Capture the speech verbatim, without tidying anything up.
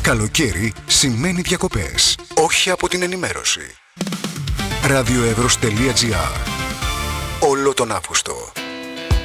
Καλοκαίρι σημαίνει διακοπές, όχι από την ενημέρωση. Ραδιοεύρος τελεία τζι άρ. Όλο τον Αύγουστο.